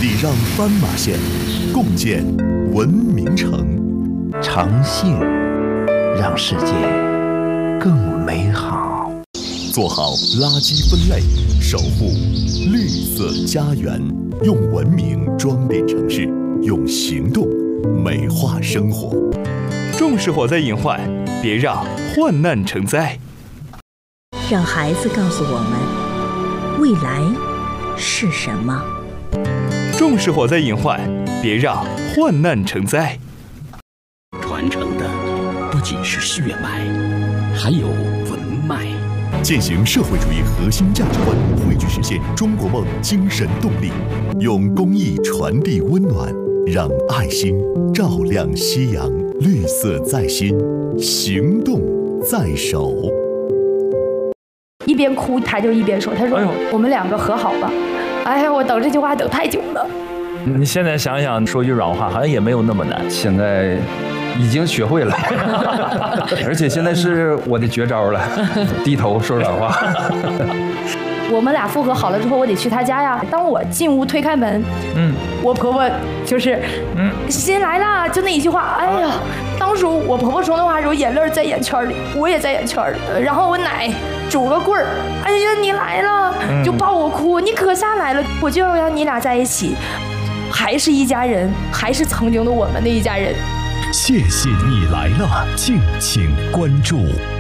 礼让斑马线，共建文明城。 诚信让世界更美好。 做好垃圾分类，守护绿色家园。用文明装点城市，用行动美化生活。 重视火灾隐患，别让患难成灾。 让孩子告诉我们，未来是什么。 重视火灾隐患，别让患难成灾。 传承的不仅是血脉，还有文脉。 践行社会主义核心价值观，汇聚实现中国梦精神动力，用公益传递温暖，让爱心照亮夕阳。绿色在心，行动在手。 一边哭他就一边说，他说我们两个和好吧。哎呀，我等这句话等太久了。 你现在想想，说句软话好像也没有那么难。 现在已经学会了，而且现在是我的绝招了，低头说软话。 我们俩复合好了之后，我得去他家呀。当我进屋推开门，我婆婆就是新来啦，就那一句话。哎呀，当时我婆婆说那话的时候，眼泪在眼圈里，我也在眼圈里。然后我奶拄个棍儿，哎呀，你来了，就抱我哭，你可下来了，我就要让你俩在一起，还是一家人，还是曾经的我们的一家人。 谢谢你来了，敬请关注。